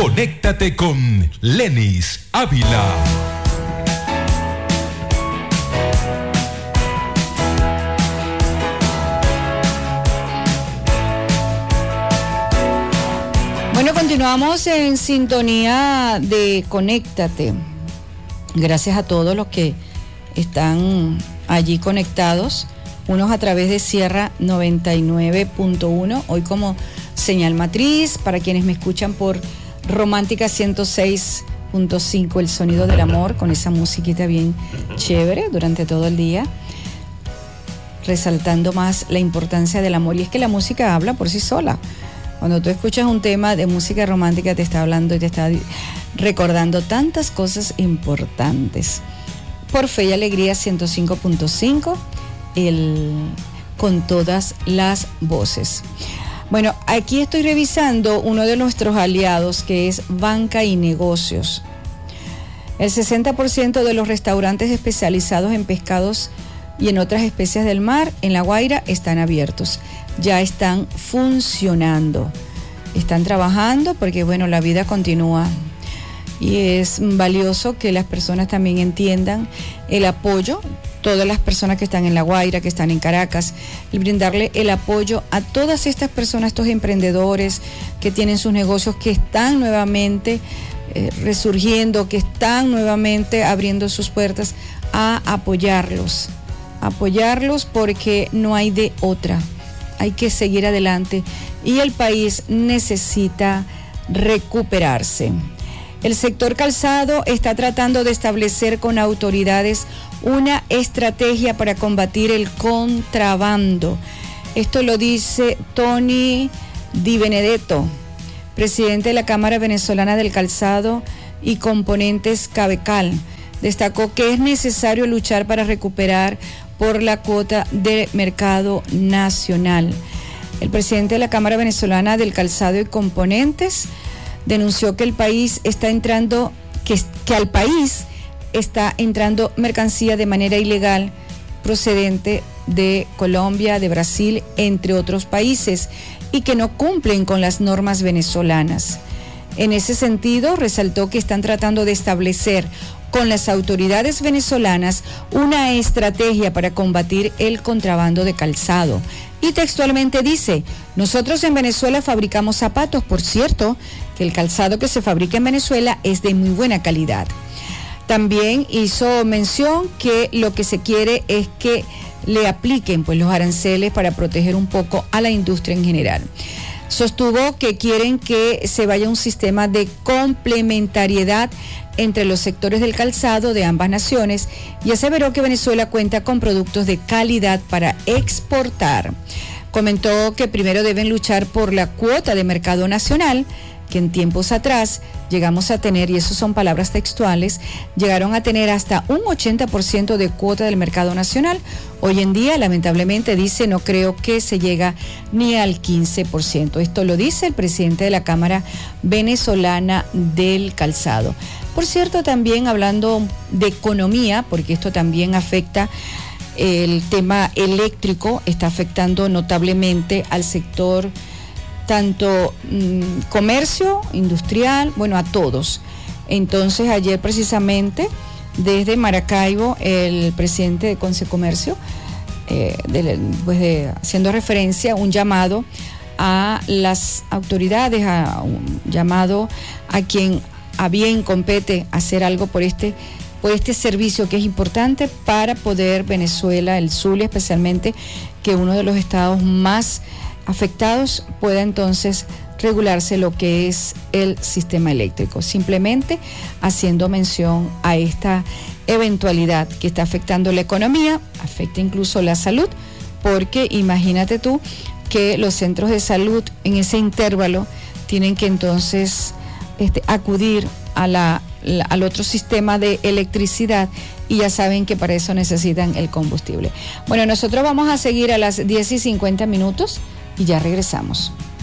Conéctate con Lenis Ávila. Bueno, continuamos en sintonía de Conéctate. Gracias a todos los que están allí conectados, unos a través de Sierra 99.1, hoy como señal matriz, para quienes me escuchan por Romántica 106.5, el sonido del amor, con esa musiquita bien chévere durante todo el día, resaltando más la importancia del amor. Y es que la música habla por sí sola. Cuando tú escuchas un tema de música romántica, te está hablando y te está recordando tantas cosas importantes. Por Fe y Alegría 105.5, con todas las voces. Bueno, aquí estoy revisando uno de nuestros aliados, que es Banca y Negocios. El 60% de los restaurantes especializados en pescados y en otras especies del mar en La Guaira están abiertos. Ya están funcionando. Están trabajando porque, bueno, la vida continúa. Y es valioso que las personas también entiendan el apoyo, todas las personas que están en La Guaira, que están en Caracas, y brindarle el apoyo a todas estas personas, estos emprendedores que tienen sus negocios, que están nuevamente resurgiendo, que están nuevamente abriendo sus puertas, a apoyarlos porque no hay de otra. Hay que seguir adelante y el país necesita recuperarse. El sector calzado está tratando de establecer con autoridades una estrategia para combatir el contrabando. Esto lo dice Tony Di Benedetto, presidente de la Cámara Venezolana del Calzado y Componentes Cabecal. Destacó que es necesario luchar para recuperar por la cuota de mercado nacional. El presidente de la Cámara Venezolana del Calzado y Componentes denunció que el país está entrando, que al país está entrando mercancía de manera ilegal procedente de Colombia, de Brasil, entre otros países, y que no cumplen con las normas venezolanas. En ese sentido, resaltó que están tratando de establecer con las autoridades venezolanas una estrategia para combatir el contrabando de calzado. Y textualmente dice: nosotros en Venezuela fabricamos zapatos, por cierto, que el calzado que se fabrica en Venezuela es de muy buena calidad. También hizo mención que lo que se quiere es que le apliquen pues los aranceles para proteger un poco a la industria en general. Sostuvo que quieren que se vaya a un sistema de complementariedad entre los sectores del calzado de ambas naciones y aseveró que Venezuela cuenta con productos de calidad para exportar. Comentó que primero deben luchar por la cuota de mercado nacional, que en tiempos atrás llegamos a tener, y eso son palabras textuales, llegaron a tener hasta un 80% de cuota del mercado nacional. Hoy en día, lamentablemente, dice, no creo que se llega ni al 15%. Esto lo dice el presidente de la Cámara Venezolana del Calzado. Por cierto, también hablando de economía, porque esto también afecta el tema eléctrico, está afectando notablemente al sector tanto comercio, industrial, bueno, a todos. Entonces, ayer precisamente, desde Maracaibo, el presidente de Consecomercio, haciendo referencia, un llamado a las autoridades, a un llamado a quien a bien compete hacer algo por este servicio que es importante para poder Venezuela, el Zulia especialmente, que uno de los estados más afectados, pueda entonces regularse lo que es el sistema eléctrico. Simplemente haciendo mención a esta eventualidad que está afectando la economía, afecta incluso la salud, porque imagínate tú que los centros de salud en ese intervalo tienen que entonces acudir al otro sistema de electricidad, y ya saben que para eso necesitan el combustible. Bueno, nosotros vamos a seguir a las 10:50 y ya regresamos.